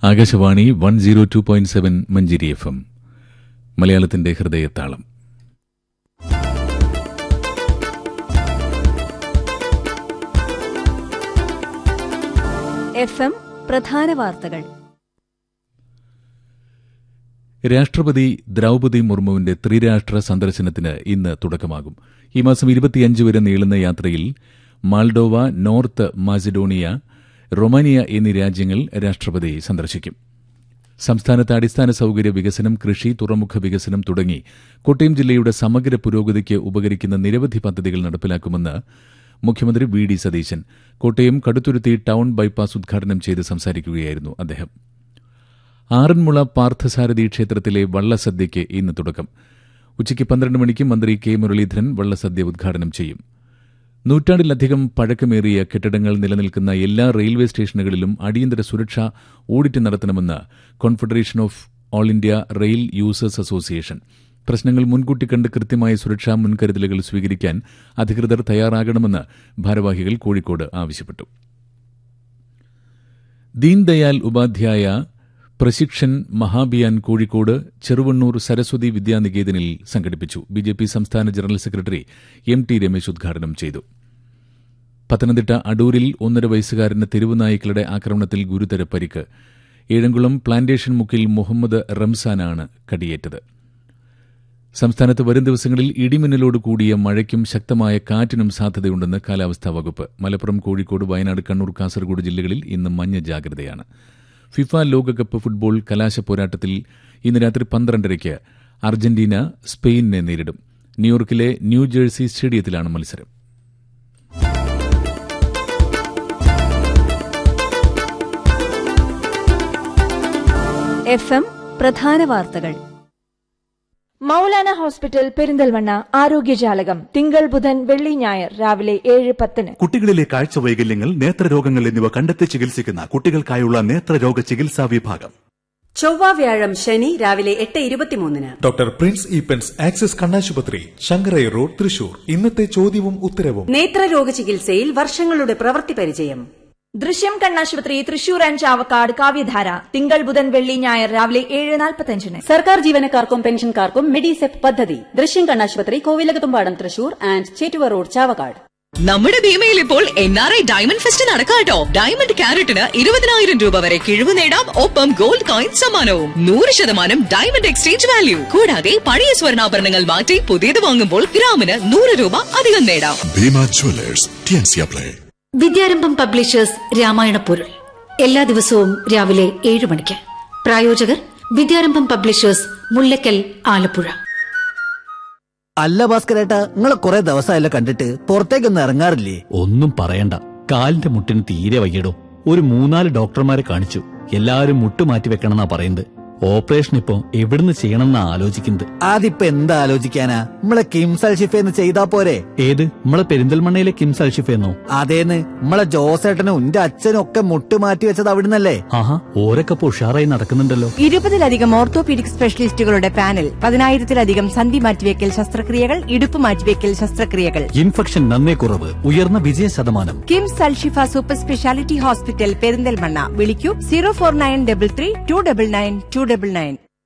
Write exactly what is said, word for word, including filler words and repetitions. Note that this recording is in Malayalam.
Akashvani one zero two point seven Manjeri F M മലയാളത്തിന്റെ ഹൃദയത്താളം. എഫ് എം പ്രധാന വാർത്തകൾ. രാഷ്ട്രപതി ദ്രൌപദി മുർമുവിന്റെ ത്രിരാഷ്ട്ര സന്ദർശനത്തിന് ഇന്ന് തുടക്കമാകും. ഈ മാസം ഇരുപത്തിയഞ്ച് വരെ നീളുന്ന യാത്രയിൽ മാൾഡോവ, നോർത്ത് മാസിഡോണിയ, റൊമാനിയ എന്നീ രാജ്യങ്ങൾ രാഷ്ട്രപതി സന്ദർശിക്കും. സംസ്ഥാനത്ത് അടിസ്ഥാന സൌകര്യ വികസനം, കൃഷി, തുറമുഖ വികസനം തുടങ്ങി കോട്ടയം ജില്ലയുടെ സമഗ്ര പുരോഗതിക്ക് ഉപകരിക്കുന്ന നിരവധി പദ്ധതികൾ നടപ്പിലാക്കുമെന്ന് മുഖ്യമന്ത്രി V D Satheesan Kottayam Kaduthuruthy town bypass ഉദ്ഘാടനം ചെയ്ത് സംസാരിക്കുകയായിരുന്നു അദ്ദേഹം. ആറന്മുള പാർത്ഥസാരഥി ക്ഷേത്രത്തിലെ വള്ളസദ്യയ്ക്ക് ഇന്ന് തുടക്കം. ഉച്ചയ്ക്ക് പന്ത്രണ്ട് മണിക്ക് മന്ത്രി കെ മുരളീധരൻ വള്ളസദ്യ ഉദ്ഘാടനം ചെയ്യും. നൂറ്റാണ്ടിലധികം പഴക്കമേറിയ കെട്ടിടങ്ങൾ നിലനിൽക്കുന്ന എല്ലാ റെയിൽവേ സ്റ്റേഷനുകളിലും അടിയന്തര സുരക്ഷാ ഓഡിറ്റ് നടത്തണമെന്ന് confederation of all India rail users association. പ്രശ്നങ്ങൾ മുൻകൂട്ടി കണ്ട് കൃത്യമായ സുരക്ഷാ മുൻകരുതലുകൾ സ്വീകരിക്കാൻ അധികൃതർ തയ്യാറാകണമെന്ന് ഭാരവാഹികൾ കോഴിക്കോട് ആവശ്യപ്പെട്ടു. ദീൻദയാൽ ഉപാധ്യായ പ്രശിക്ഷൻ മഹാഭിയാൻ കോഴിക്കോട് ചെറുവണ്ണൂർ സരസ്വതി വിദ്യാനികേതനിൽ സംഘടിപ്പിച്ചു. ബിജെപി സംസ്ഥാന general secretary M T Ramesh ഉദ്ഘാടനം ചെയ്തു. പത്തനംതിട്ട അടൂരിൽ ഒന്നര വയസ്സുകാരന് തെരുവുനായ്ക്കളുടെ ആക്രമണത്തിൽ ഗുരുതര പരിക്ക്. ഏഴംകുളം പ്ലാന്റേഷൻ മുക്കിൽ മുഹമ്മദ് റംസാനാണ് കടിയേറ്റത്. സംസ്ഥാനത്ത് വരും ദിവസങ്ങളിൽ ഇടിമിന്നലോട് കൂടിയ മഴയ്ക്കും ശക്തമായ കാറ്റിനും സാധ്യതയുണ്ടെന്ന് കാലാവസ്ഥാ വകുപ്പ്. മലപ്പുറം, കോഴിക്കോട്, വയനാട്, കണ്ണൂർ, കാസർഗോഡ് ജില്ലകളിൽ ഇന്ന് മഞ്ഞ ജാഗ്രതയാണ്. ഫിഫ ലോകകപ്പ് ഫുട്ബോൾ കലാശ പോരാട്ടത്തിൽ ഇന്ന് രാത്രി പന്ത്രണ്ടരയ്ക്ക് അർജന്റീന സ്പെയിനിനെ നേരിടും. ന്യൂയോർക്കിലെ ന്യൂജേഴ്സി സ്റ്റേഡിയത്തിലാണ് മത്സരം. എഫ് എം പ്രധാന വാർത്തകൾ. മൌലാന ഹോസ്പിറ്റൽ പെരിന്തൽമണ്ണ ആരോഗ്യജാലകം തിങ്കൾ, ബുധൻ, വെള്ളി, ഞായർ രാവിലെ ഏഴ് പത്തിന്. കുട്ടികളിലെ കാഴ്ച വൈകല്യങ്ങൾ, നേത്രരോഗങ്ങൾ എന്നിവ കണ്ടെത്തി ചികിത്സിക്കുന്ന കുട്ടികൾക്കായുള്ള നേത്രരോഗ ചികിത്സാ വിഭാഗം. ചൊവ്വ, വ്യാഴം, ശനി രാവിലെ എട്ട് ഇരുപത്തിമൂന്നിന്. ഡോക്ടർ പ്രിൻസ് ഈപ്പൻസ് ആക്സിസ് കണ്ണാശുപത്രി, ശങ്കരൈ റോഡ്, തൃശൂർ. ഇന്നത്തെ ചോദ്യവും ഉത്തരവും. നേത്രരോഗ ചികിത്സയിൽ വർഷങ്ങളുടെ പ്രവൃത്തി പരിചയം. ദൃശ്യം കണ്ണാശുപത്രി, തൃശൂർ ആൻഡ് ചാവക്കാട്. കാവ്യധാര തിങ്കൾ, ബുധൻ, വെള്ളി, ഞായർ രാവിലെ ഏഴ് നാൽപ്പത്തഞ്ചിന്. സർക്കാർ ജീവനക്കാർക്കും പെൻഷൻകാർക്കും മെഡിസെപ് പദ്ധതി. ദൃശ്യം കണ്ണാശുപത്രി, കോവിലകത്തുംപാടം, തൃശൂർ ആൻഡ് ചേറ്റുവ റോഡ്, ചാവക്കാട്. നമ്മുടെ ഭീമയിൽ ഇപ്പോൾ N R I diamond fest നടക്കാട്ടോ. Diamond ക്യാരറ്റിന് ഇരുപതിനായിരം രൂപ വരെ കിഴിവ് നേടാം. ഒപ്പം ഗോൾഡ് കോയിൻ സമ്മാനവും. നൂറ് ശതമാനം ഡയമണ്ട് എക്സ്ചേഞ്ച് വാല്യൂ. കൂടാതെ പഴയ സ്വർണ്ണാഭരണങ്ങൾ മാറ്റി പുതിയത് വാങ്ങുമ്പോൾ ഗ്രാമിന് നൂറ് രൂപ അധികം നേടാം. Bhima Jewellers, T N C apply. വിദ്യാരംഭം പബ്ലിഷേഴ്സ് രാമായണ പൊരുൾ എല്ലാ ദിവസവും രാവിലെ ഏഴ് മണിക്ക്. പ്രായോജകർ വിദ്യാരംഭം പബ്ലിഷേഴ്സ്, മുല്ലക്കൽ, ആലപ്പുഴ. അല്ല ഭാസ്കരേട്ടാ, നിങ്ങളെ കുറെ ദിവസമായല്ലോ കണ്ടിട്ട്, പുറത്തേക്കൊന്നും ഇറങ്ങാറില്ലേ? ഒന്നും പറയണ്ട, കാലിന്റെ മുട്ടിന് തീരെ വയ്യടോ. ഒരു മൂന്നാല് ഡോക്ടർമാരെ കാണിച്ചു. എല്ലാവരും മുട്ട് മാറ്റി വെക്കണമെന്നാ പറയുന്നത്. ഓപ്പറേഷൻ ഇപ്പൊ എവിടുന്ന് ചെയ്യണമെന്നാ ആലോചിക്കുന്നത്. അതിപ്പോ എന്താ ആലോചിക്കാനാ, നമ്മളെ കിംസ് അൽഷിഫേന്ന് ചെയ്താ പോരെ? ഏത്, നമ്മളെ പെരിന്തൽമണ്ണയിലെ കിംസ് അൽഷിഫേന്നോ? അതേന്ന്, നമ്മളെ ജോസേട്ടനും എന്റെ അച്ഛനും ഒക്കെ മുട്ട് മാറ്റി വെച്ചത് അവിടുന്നല്ലേ? ആഹാ, ഓരൊക്കെ ഇപ്പൊ ഉഷാറായി നടക്കുന്നുണ്ടല്ലോ. ഇരുപതിലധികം ഓർത്തോപീഡിക് സ്പെഷ്യലിസ്റ്റുകളുടെ പാനൽ, പതിനായിരത്തിലധികം സന്ധി മാറ്റിവെക്കൽ ശസ്ത്രക്രിയകൾ, ഇടുപ്പ് മാറ്റിവെക്കൽ ശസ്ത്രക്രിയകൾ. ഇൻഫെക്ഷൻ നന്നേ കുറവ്, ഉയർന്ന വിജയ ശതമാനം. KIMS Alshifa super speciality hospital Perinthalmanna. വിളിക്കൂ zero four nine double three to double nine to double nine.